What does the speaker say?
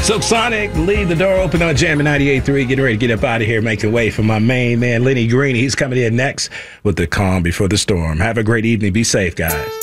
So Sonic, leave the door open on Jam 98.3. Getting ready to get up out of here, making way for my main man, Lenny Green. He's coming in next with the calm before the storm. Have a great evening. Be safe, guys.